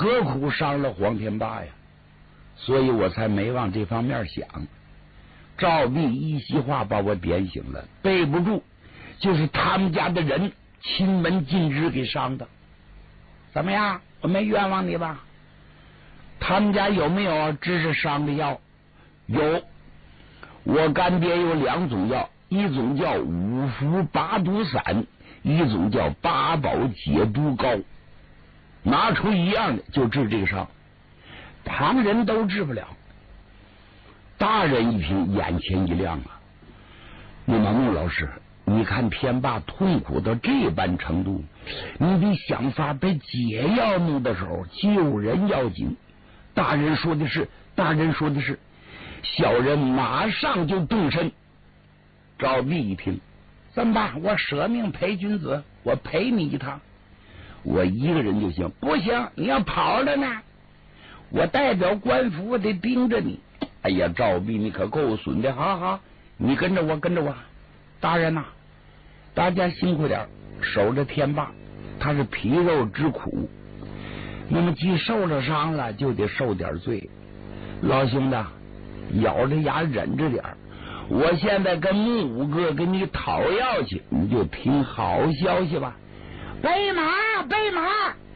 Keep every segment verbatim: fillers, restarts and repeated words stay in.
何苦伤了黄天霸呀？所以我才没往这方面想。赵壁一席话把我点醒了，背不住就是他们家的人亲门禁止给伤的。怎么样？我没冤枉你吧？他们家有没有治是伤的药？有，我干爹有两种药，一种叫五福八毒散，一种叫八宝解毒膏。拿出一样的就治这个伤，旁人都治不了。大人一听，眼前一亮啊！那么穆老师，你看天霸痛苦到这般程度，你得想法把解药弄的时候救人要紧。大人说的是，大人说的是，小人马上就动身。赵壁一听，怎么办？我舍命陪君子，我陪你一趟，我一个人就行。不行，你要跑了呢，我代表官府，我得盯着你。哎呀，赵壁你可够损的！好好，你跟着我，跟着我。大人呐、啊，大家辛苦点，守着天霸，他是皮肉之苦。那么既受了伤了，就得受点罪。老兄的，咬着牙忍着点。我现在跟木五哥给你讨药去，你就听好消息吧。备马，备马！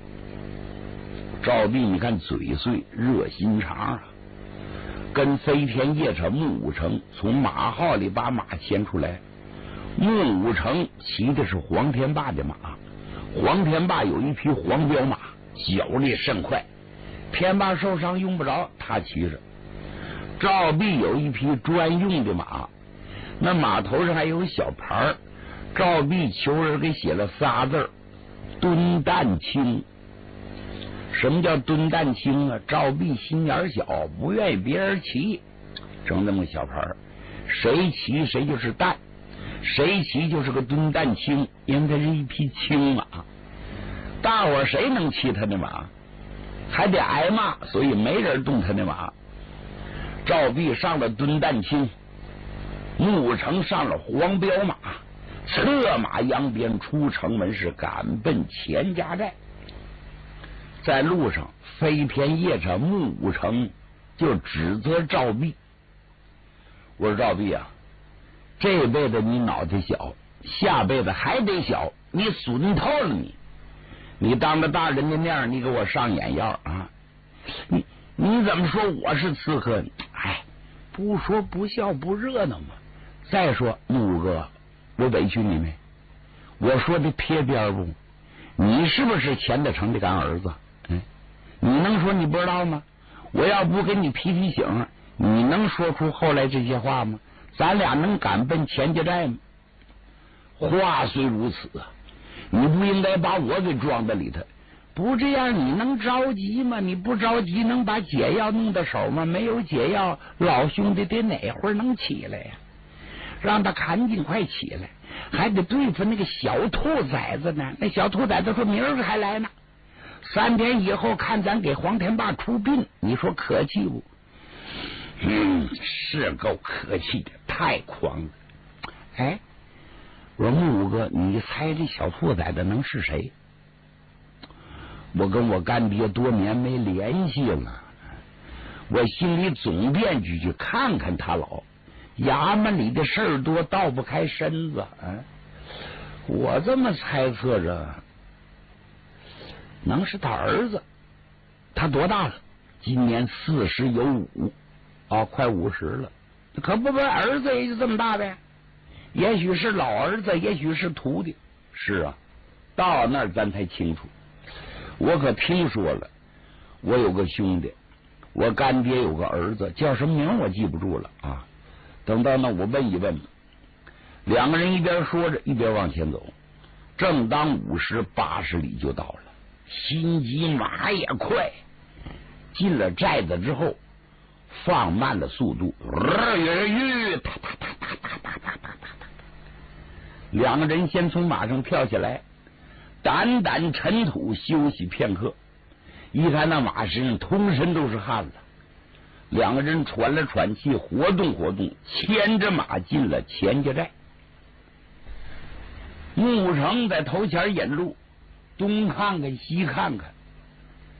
赵壁，你看嘴碎，热心肠啊。跟飞天夜叉穆武成从马号里把马牵出来。穆武成骑的是黄天霸的马，黄天霸有一匹黄骠马，脚力甚快，天霸受伤用不着他骑着。赵壁有一匹专用的马，那马头上还有小牌，赵壁求人给写了仨字：敦旦清。什么叫敦旦清啊？赵壁心眼小，不愿意别人骑，整那么个小牌，谁骑谁就是旦，谁骑就是个敦旦清，因为它是一匹青马，大伙谁能骑他的马？还得挨骂，所以没人动他的马。赵壁上了敦旦清，穆武成上了黄骠马，策马扬鞭出城门，是赶奔钱家寨。在路上，飞天夜叉穆武成就指责赵壁，我说赵壁啊，这辈子你脑袋小，下辈子还得小，你损透了你！你当着大人的面，你给我上眼药啊！你你怎么说我是刺客？哎，不说不笑不热闹嘛。再说穆哥，我委屈你没？我说的撇边不？你是不是钱德成的干儿子？嗯，你能说你不知道吗？我要不给你提提醒，你能说出后来这些话吗？咱俩能赶奔钱家寨吗？话虽如此啊，你不应该把我给装在里头。不这样你能着急吗？你不着急能把解药弄到手吗？没有解药，老兄弟得哪会儿能起来呀？让他赶紧快起来，还得对付那个小兔崽子呢。那小兔崽子说明儿还来呢，三天以后看咱给黄天霸出殡，你说可气不？嗯，是够可气的，太狂了。哎，我说穆五哥，你猜这小兔崽子能是谁？我跟我干爹多年没联系了，我心里总惦记去看看他老。衙门里的事儿多，倒不开身子。啊，我这么猜测着，能是他儿子。他多大了？今年四十有五，哦，快五十了。可不不，儿子也就这么大呗。也许是老儿子，也许是徒弟。是啊，到那儿咱才清楚。我可听说了，我有个兄弟，我干爹有个儿子，叫什么名我记不住了啊。等到那我问一问，两个人一边说着一边往前走，正当五十八十里就到了，心急马也快，进了寨子之后放慢了速度，两个人先从马上跳下来，掸掸尘土休息片刻。一看那马身上通身都是汗了，两个人喘了喘气，活动活动，牵着马进了钱家寨。穆成在头前引路，东看看西看看，